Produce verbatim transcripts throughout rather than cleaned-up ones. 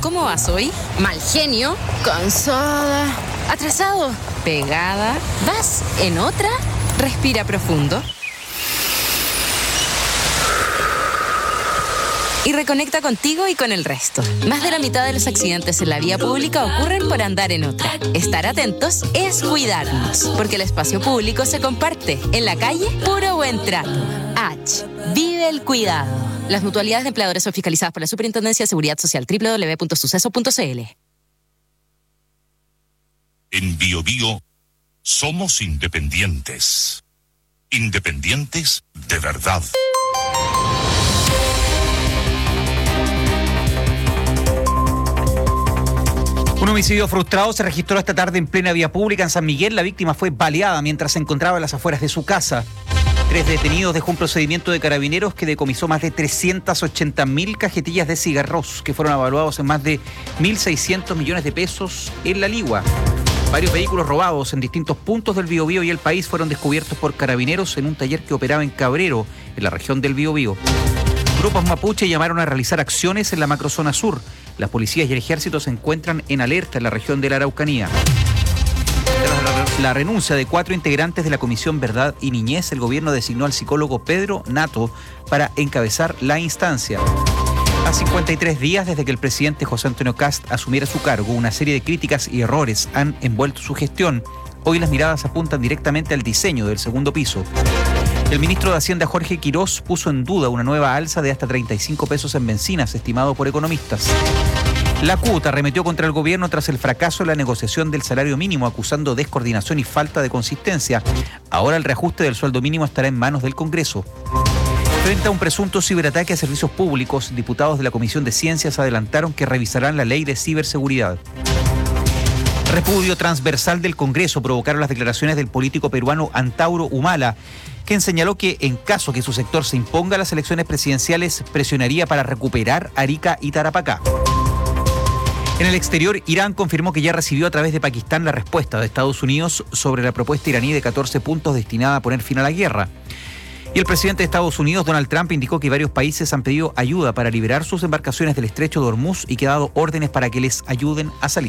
¿cómo vas hoy? Mal genio, cansada, atrasado, pegada. ¿Vas en otra? Respira profundo. Y reconecta contigo y con el resto. Más de la mitad de los accidentes en la vía pública ocurren por andar en otra. Estar atentos es cuidarnos, porque el espacio público se comparte. En la calle, puro buen trato. H. Vive el cuidado. Las mutualidades de empleadores son fiscalizadas por la Superintendencia de Seguridad Social. doble u doble u doble u punto suceso punto c l. En Bio Bio somos independientes. Independientes de verdad. Un homicidio frustrado se registró esta tarde en plena vía pública en San Miguel. La víctima fue baleada mientras se encontraba en las afueras de su casa. Tres detenidos dejó un procedimiento de carabineros que decomisó más de trescientas ochenta mil cajetillas de cigarros que fueron evaluados en más de mil seiscientos millones de pesos en La Ligua. Varios vehículos robados en distintos puntos del Biobío y el país fueron descubiertos por carabineros en un taller que operaba en Cabrero, en la región del Biobío. Grupos mapuche llamaron a realizar acciones en la macrozona sur. Las policías y el ejército se encuentran en alerta en la región de la Araucanía. Tras la renuncia de cuatro integrantes de la Comisión Verdad y Niñez, el gobierno designó al psicólogo Pedro Nato para encabezar la instancia. A cincuenta y tres días desde que el presidente José Antonio Kast asumiera su cargo, una serie de críticas y errores han envuelto su gestión. Hoy las miradas apuntan directamente al diseño del segundo piso. El ministro de Hacienda, Jorge Quirós, puso en duda una nueva alza de hasta treinta y cinco pesos en bencinas, estimado por economistas. La C U T arremetió contra el gobierno tras el fracaso en la negociación del salario mínimo, acusando descoordinación y falta de consistencia. Ahora el reajuste del sueldo mínimo estará en manos del Congreso. Frente a un presunto ciberataque a servicios públicos, diputados de la Comisión de Ciencias adelantaron que revisarán la ley de ciberseguridad. Repudio transversal del Congreso provocaron las declaraciones del político peruano Antauro Humala, quien señaló que en caso que su sector se imponga a las elecciones presidenciales, presionaría para recuperar Arica y Tarapacá. En el exterior, Irán confirmó que ya recibió a través de Pakistán la respuesta de Estados Unidos sobre la propuesta iraní de catorce puntos destinada a poner fin a la guerra. Y el presidente de Estados Unidos, Donald Trump, indicó que varios países han pedido ayuda para liberar sus embarcaciones del estrecho de Hormuz y que ha dado órdenes para que les ayuden a salir.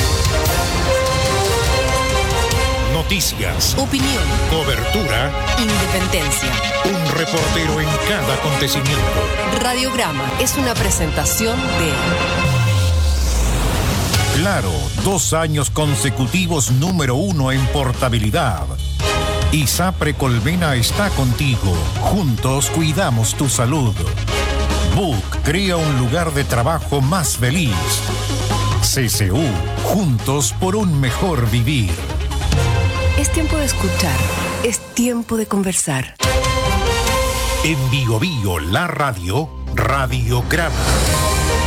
Noticias, opinión, cobertura, independencia. Un reportero en cada acontecimiento. Radiograma es una presentación de Claro, dos años consecutivos número uno en portabilidad. ISAPRE Colmena está contigo. Juntos cuidamos tu salud. B U C crea un lugar de trabajo más feliz. C C U, juntos por un mejor vivir. Es tiempo de escuchar, es tiempo de conversar. En Bio Bio, la radio, Radiograma.